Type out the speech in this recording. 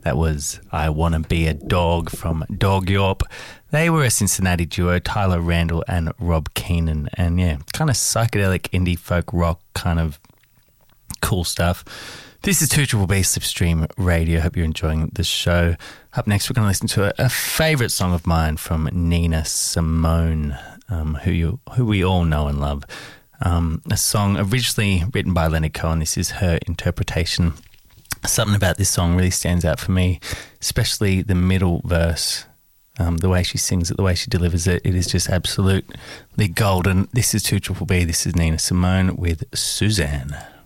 That was I Wanna Be a Dog from Dog Yorp. They were a Cincinnati duo, Tyler Randall and Rob Keenan. And yeah, kind of psychedelic indie folk rock, kind of cool stuff. This is 2BBB Slipstream Radio. Hope you're enjoying the show. Up next, we're going to listen to a favourite song of mine from Nina Simone, who we all know and love. A song originally written by Leonard Cohen. This is her interpretation. Something about this song really stands out for me, especially the middle verse. The way she sings it, the way she delivers it, it is just absolutely golden. This is 2BBB. This is Nina Simone with Suzanne.